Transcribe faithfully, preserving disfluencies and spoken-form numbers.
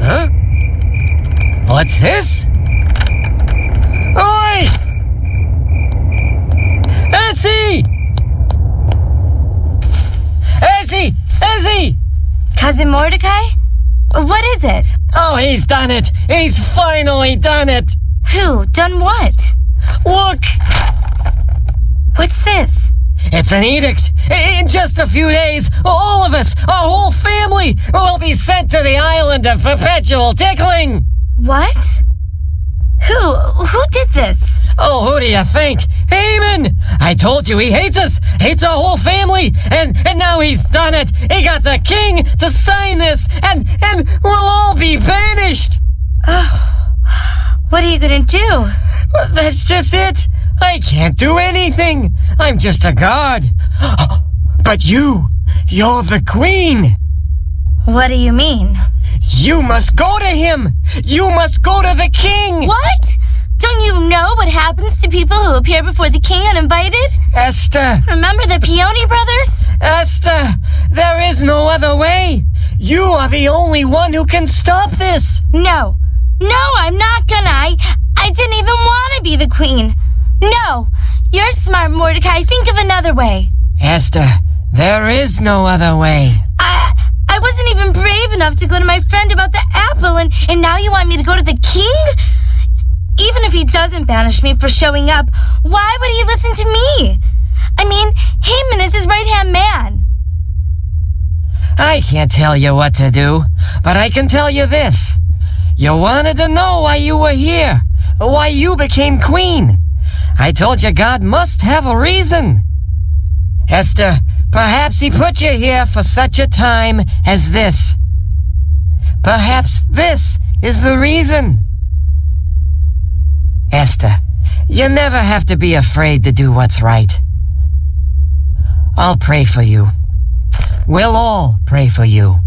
Huh? What's this? Oi! Essie! Essie! Essie! Cousin Mordecai? What is it? Oh, he's done it! He's finally done it! Who? Done what? Look! What's this? It's an edict. In just a few days, all of us, our whole family, will be sent to the island of perpetual tickling. What? Who? Who did this? Oh, who do you think? Haman! I told you he hates us, hates our whole family, and, and now he's done it. He got the king to sign this, and, and we'll all be banished. Oh, what are you gonna do? Well, that's just it. I can't do anything. I'm just a guard. But you, you're the queen. What do you mean? You must go to him. You must go to the king. What? Don't you know what happens to people who appear before the king uninvited? Esther. Remember the Peony brothers? Esther, there is no other way. You are the only one who can stop this. No. No, I'm not gonna. I, I didn't even want to be the queen. No. You're smart, Mordecai. Think of another way. Esther, there is no other way. I I wasn't even brave enough to go to my friend about the apple, and, and now you want me to go to the king? Even if he doesn't banish me for showing up, why would he listen to me? I mean, Haman is his right-hand man. I can't tell you what to do, but I can tell you this. You wanted to know why you were here, why you became queen. I told you God must have a reason. Esther, perhaps he put you here for such a time as this. Perhaps this is the reason. Esther, you never have to be afraid to do what's right. I'll pray for you. We'll all pray for you.